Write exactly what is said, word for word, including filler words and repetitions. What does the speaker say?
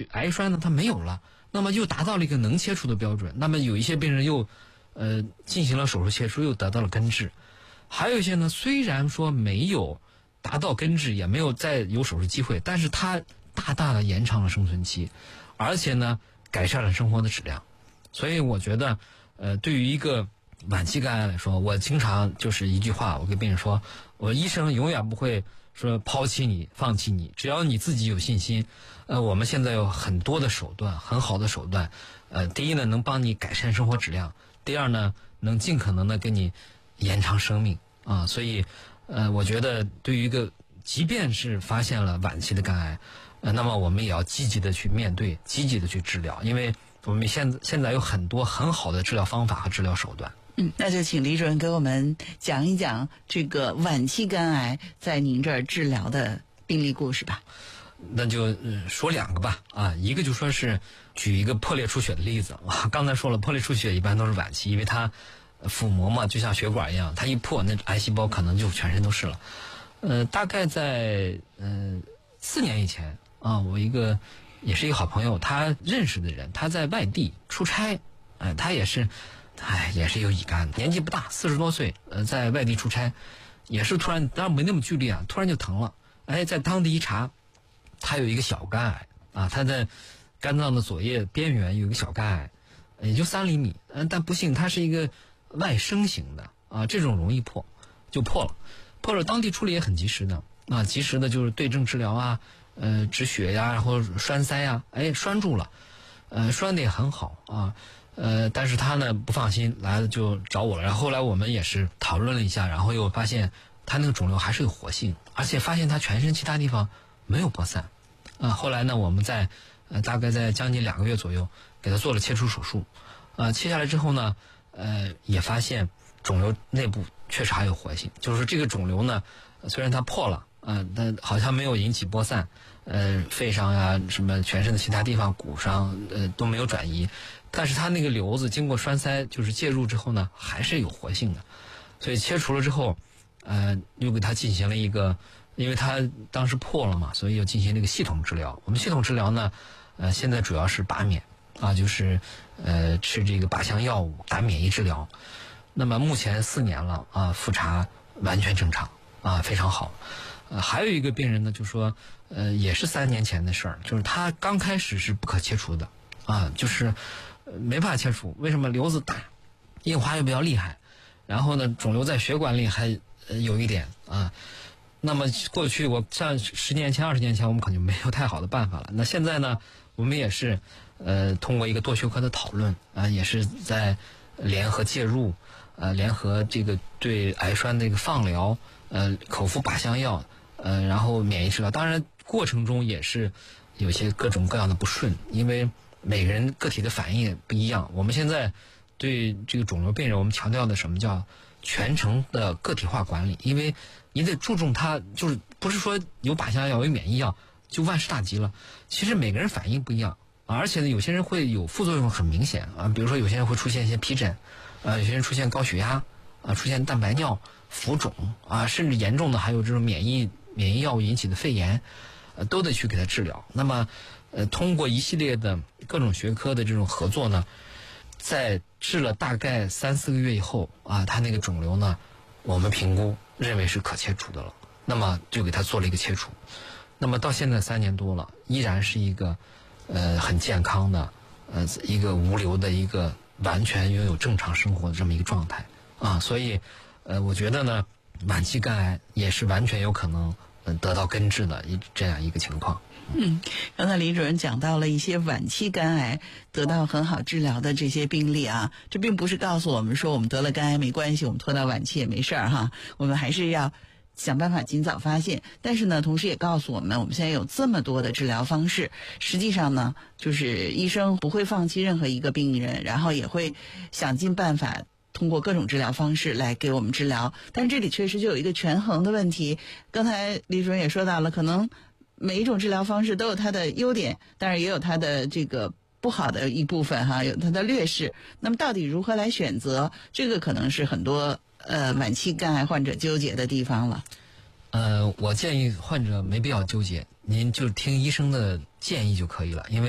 血癌栓呢它没有了，那么又达到了一个能切除的标准，那么有一些病人又呃进行了手术切除，又得到了根治。还有一些呢，虽然说没有达到根治，也没有再有手术机会，但是它大大的延长了生存期，而且呢改善了生活的质量。所以我觉得呃对于一个晚期肝癌来说，我经常就是一句话，我跟病人说，我医生永远不会说抛弃你放弃你，只要你自己有信心。呃我们现在有很多的手段，很好的手段，呃第一呢能帮你改善生活质量，第二呢能尽可能的给你延长生命啊。所以呃我觉得对于一个即便是发现了晚期的肝癌，呃那么我们也要积极的去面对，积极的去治疗，因为我们现现在有很多很好的治疗方法和治疗手段。 嗯，那就请李主任给我们讲一讲这个晚期肝癌在您这儿治疗的病例故事吧。 那就、呃、说两个吧啊，一个就说是举一个破裂出血的例子。我刚才说了，破裂出血一般都是晚期，因为它腹膜嘛就像血管一样，它一破，那癌细胞可能就全身都是了。呃，大概在呃四年以前啊，我一个也是一个好朋友，他认识的人，他在外地出差，哎、呃，他也是。哎，也是有乙肝，年纪不大，四十多岁，呃，在外地出差，也是突然，当然没那么剧烈啊，突然就疼了。哎，在当地一查，他有一个小肝癌啊，他在肝脏的左叶边缘有一个小肝癌，也就三厘米，嗯，但不幸它是一个外生型的啊，这种容易破，就破了，破了，当地处理也很及时的啊，及时的就是对症治疗啊，呃，止血呀，然后栓塞呀，哎，栓住了，呃，栓的也很好啊。呃，但是他呢不放心，来了就找我了。然后后来我们也是讨论了一下，然后又发现他那个肿瘤还是有活性，而且发现他全身其他地方没有扩散。啊、呃，后来呢，我们在呃大概在将近两个月左右给他做了切除手术。呃，切下来之后呢，呃，也发现肿瘤内部确实还有活性，就是这个肿瘤呢，虽然它破了，呃，但好像没有引起播散，呃，肺上呀、什么全身的其他地方、骨上，呃，都没有转移。但是它那个瘤子经过栓塞，就是介入之后呢，还是有活性的，所以切除了之后，呃，又给它进行了一个，因为它当时破了嘛，所以又进行了一个系统治疗。我们系统治疗呢，呃，现在主要是拔免啊，就是呃吃这个靶向药物打免疫治疗。那么目前四年了啊，复查完全正常啊，非常好。呃，还有一个病人呢，就说呃也是三年前的事儿，就是他刚开始是不可切除的啊，就是。没办法切除，为什么？瘤子大，硬化又比较厉害，然后呢，肿瘤在血管里还有一点啊。那么过去我像十年前、二十年前，我们可能没有太好的办法了。那现在呢，我们也是呃通过一个多学科的讨论啊，也是在联合介入，呃，联合这个对癌栓的一个放疗，呃，口服靶向药，呃，然后免疫治疗。当然过程中也是有些各种各样的不顺，因为每个人个体的反应也不一样。我们现在对这个肿瘤病人，我们强调的什么叫全程的个体化管理，因为你得注重它，就是不是说有靶向药有免疫药就万事大吉了。其实每个人反应不一样，而且呢，有些人会有副作用很明显啊，比如说有些人会出现一些皮疹，呃，有些人出现高血压啊，出现蛋白尿、浮肿啊，甚至严重的还有这种免疫免疫药物引起的肺炎，呃，都得去给他治疗。那么呃，通过一系列的各种学科的这种合作呢，在治了大概三四个月以后啊，他那个肿瘤呢，我们评估认为是可切除的了，那么就给他做了一个切除。那么到现在三年多了，依然是一个呃很健康的呃一个无瘤的一个完全拥有正常生活的这么一个状态啊，所以呃我觉得呢，晚期肝癌也是完全有可能呃得到根治的一这样一个情况。 嗯，刚才李主任讲到了一些晚期肝癌得到很好治疗的这些病例啊，这并不是告诉我们说我们得了肝癌没关系，我们拖到晚期也没事儿哈，我们还是要想办法尽早发现。但是呢，同时也告诉我们，我们现在有这么多的治疗方式，实际上呢，就是医生不会放弃任何一个病人，然后也会想尽办法通过各种治疗方式来给我们治疗。但这里确实就有一个权衡的问题，刚才李主任也说到了，可能每一种治疗方式都有它的优点，当然也有它的这个不好的一部分哈，有它的劣势。那么到底如何来选择，这个可能是很多呃晚期肝癌患者纠结的地方了。 呃，我建议患者没必要纠结，您就听医生的建议就可以了，因为